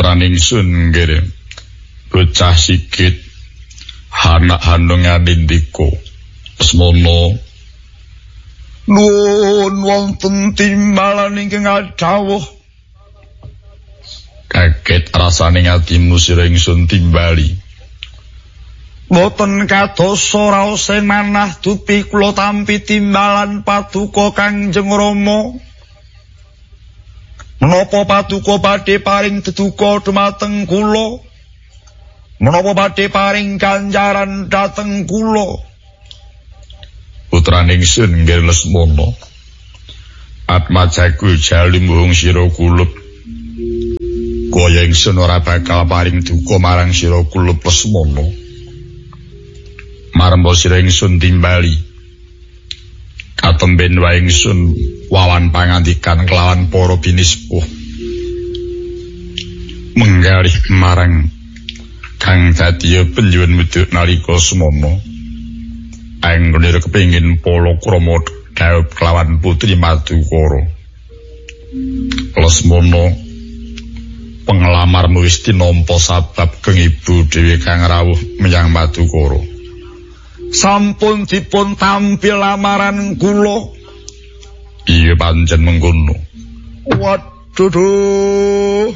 putraning Sun nggih bocah sikit anak handungan Indika Lesmana nuwun wonten timbalan ingkang dawuh kaget rasaning atimu sira ingsun timbali boten kadosa raosen manah dupi kula tampi timbalan paduka Kangjeng Rama menapa paduka badhe paring deduka dumateng kula menapa badhe paring ganjaran dhateng kula putraning Sun nggih Lesmana atmajaku jalimbuhung sira kulup kaya ingsun ora bakal paring duka marang sira kulup Lesmana marembo sira ingsun timbali katemben wae ingsun wawan pangandikan kelawan para binispuh menggalih marang kang dadi penjuwen wedhus nalika semana anggone kepengin palakrama dhawuh kelawan putri Madukara Lesmana penglamarmu wis tinampa sabab keng ibu dhewe kang rawuh menyang Madukara sampun dipun tampil lamaran kula iya pancen mengkono waduh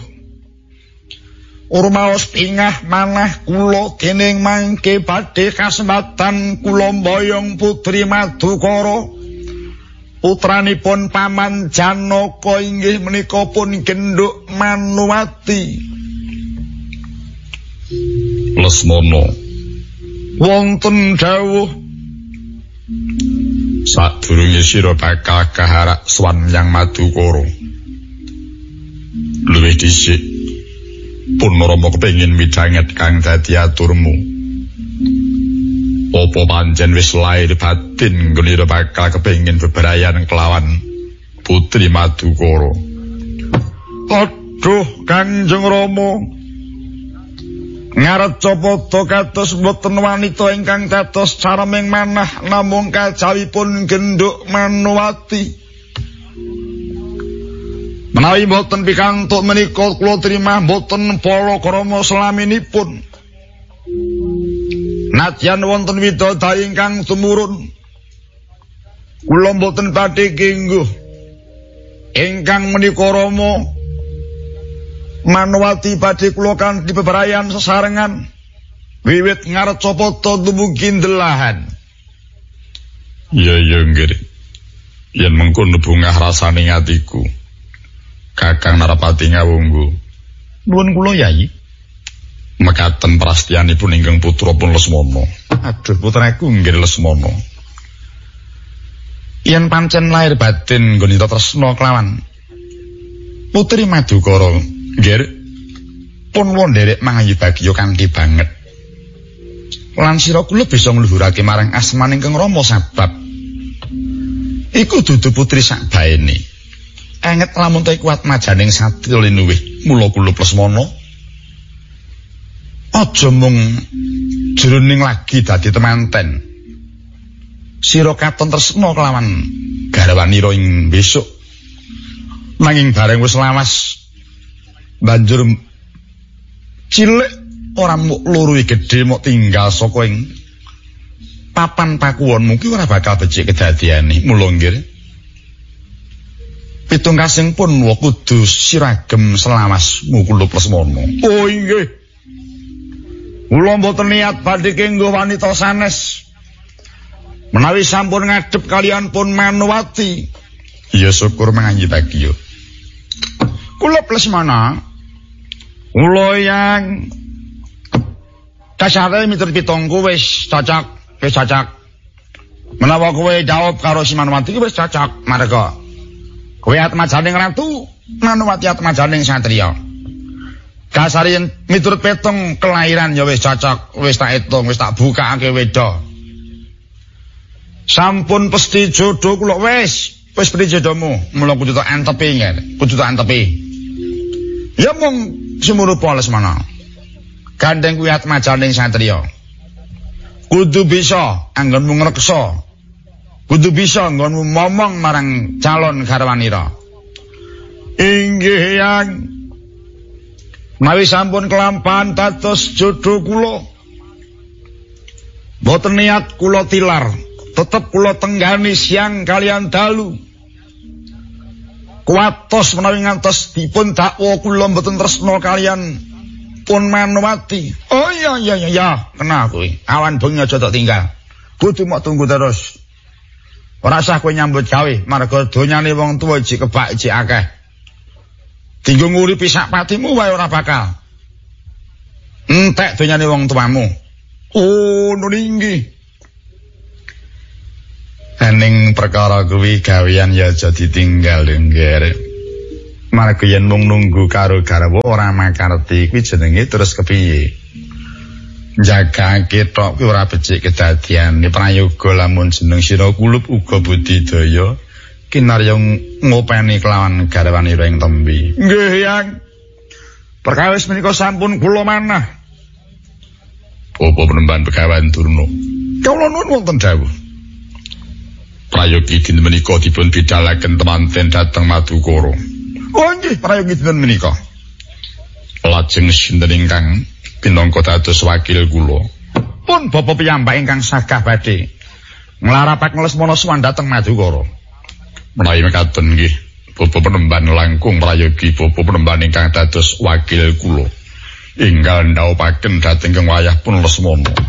urmaos pingah manah kula dening mangke badhe kasempatan kula mboyong putri Madukara putranipun Paman Janaka inggih menika pun Genduk Manuwati Lesmana wonten dawuh sadurunge sira bakal kaharak swan yang Madukara luwih dhisik pun Rama kepengin midhanget kang dadi aturmu apa pancen wis lair batin nggone bakal kepengin bebrayan kelawan putri Madukara aduh Kanjeng Rama ngareca padha kados boten wanita ingkang dados careming manah namung kajawipun Genduk Manuwati menawi boten pikantuk menika kula trimah boten palakrama slaminipun nadyan wonten widodari ingkang tumurun kula boten badhe kengguh ingkang menika Rama Manuwati badhe kula kanthi bebrayan sesarengan wiwit ngareca padha dumugi ndelahan iya nggih yen mengkono bungah rasaning atiku Kakang Narapati ngawunggu nuwun kula Yayi mekaten prastiyanipun ingkang putra pun Lesmana aduh putraku nggih Lesmana yen pancen lair batin nggonita tresna kelawan putri Madukara nggih pun wonderek mangayi bagya kanthi banget lan sira kula bisa ngluhurake marang asmaning Kang Rama sabab iku dudu putri sakbaene anget lamun ta kuat majaning satya linuwih mula kula Lesmana aja mung jroning lagi dadi temanten sira katon tresna kelawan garwanira ing besok nanging bareng wis lawas banjur cilik ora muk loro gedhe mok tinggal saka ing papan pakuwon mungkin ora bakal becik kedadiane mula nggih pitungkasing pun kudu siragem selawas mukul Lesmana oh inggih kula mboten niat badhe kenggo wanita sanes menawi sampun ngadhep kalian pun Manuwati ya syukur manganyi bagya kula Lesmana kula yang kasare miturut pitungku wis cocok menawa kowe jawab karo si Manuwati wis cocok marga kowe atmajaning ratu Manuwati atmajaning satriya kasare yen miturut petung kelahiran ya wis cocok wis tak etung wis tak bukake weda sampun pesti jodoh kula wis pedi jodohmu mula kudu tak antepi kudu tak antepi ya mung sumurupa Lesmana gandeng kuwi atmajaning satriya kudu bisa anggonmu ngreksa kudu bisa anggonmu momong marang calon garwanira inggih yang Menawi sampun kelampahan dados jodho kula, boten niat kula tilar, tetep kula tenggani siang kalian dalu. Kuatos menawi ngantos dipun dakwa kula boten tresna kalian pun Manowati. Oh iya, kena kuwi. Awan bengi aja tok tinggal. Kudu mok tunggu terus. Ora usah kowe nyambut gawe, marga donyane wong tuwa iki kebak iki akeh. Dinggo nguripi sak patimu wae ora bakal. Entek donyane wong tuamu. Oh, nuninggi. Ening perkara kuwi gawean ya aja ditinggal ngger. Marga yen mung nunggu karo garwa ora makarti kuwi jenenge terus kepiye. Jagake tok kuwi ora becik kedadian. Prayoga lamun jeneng sira kulup uga budidaya kinarya ngopeni kelawan garwanira ing tembe. Nggih, Yang. Perkawis menika sampun kula manah. Apa penemban Begawan Durna? Kula nuwun wonten dawuh. Prayogi dinten menika dipun bidhalaken temanten dhateng Madukara. Oh nggih, prayogi dinten menika. Lajeng sinten ingkang pinangka dados wakil kula? Pun bapa piyambak ingkang sagah badhe nglarapak Lesmana sowan dhateng Madukara. Menawi mekaten nggih, bapa penemban langkung prayogi bapa penemban ingkang dados wakil kula. Ingkang ndhawuhaken dhateng wayah pun Lesmana.